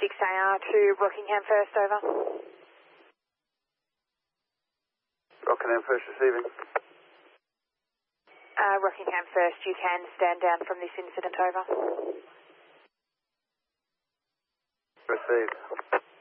6AR to Rockingham First, over. Rockingham First receiving. Rockingham First, you can stand down from this incident, over. Received.